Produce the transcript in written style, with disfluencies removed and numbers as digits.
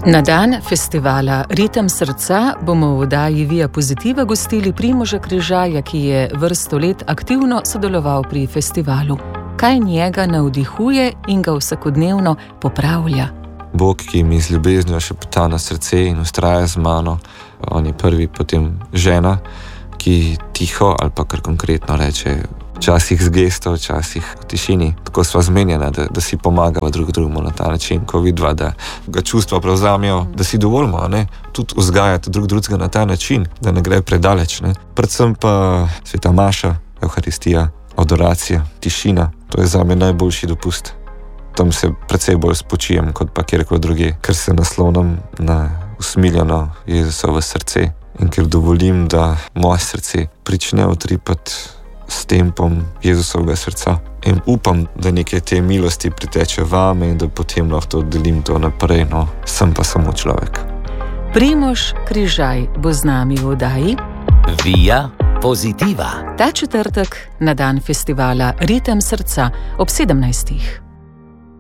Na dan festivala Ritem srca bomo v oddaji Via Pozitiva gostili Primoža Križaja, ki je vrsto let aktivno sodeloval pri festivalu. Kaj njega navdihuje in ga vsakodnevno popravlja? Bog, ki mi z ljubeznijo šepta na srce in vztraja z mano, on je prvi, potem žena, ki tiho ali pa kar konkretno reče, včasih z gesto, včasih v tišini. Tako sva zmenjena, da si pomagava drug drugemu na ta način, ko vidva, da ga čustva prevzamejo, da si dovolimo, ne? Tudi vzgajati drug drugega na ta način, da ne gre predaleč. Ne? Predvsem pa sveta maša, evharistija, adoracija, tišina. To je zame najboljši dopust. Tam se precej bolj spočijem, kot pa kjerkoli druge, ker se naslonim na usmiljeno Jezusovo srce in ker dovolim, da moje srce prične utripati s tempom Jezusovega srca. In upam, da nekaj te milosti priteče vame in da potem lahko delim to naprej, no, sem pa samo človek. Primož Križaj bo z nami v oddaji Via Pozitiva. Ta četrtek na dan festivala Ritem srca ob 17.